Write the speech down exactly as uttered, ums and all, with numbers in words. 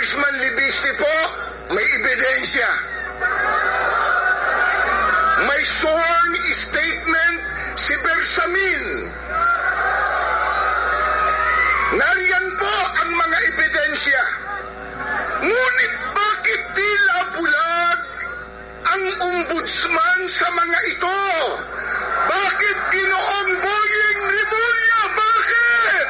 Congressman Libiste po, may ebidensya. May sworn statement si Bersamin. Nariyan po ang mga ebidensya. Ngunit bakit tila bulag ang ombudsman sa mga ito? Bakit Ginoong Boying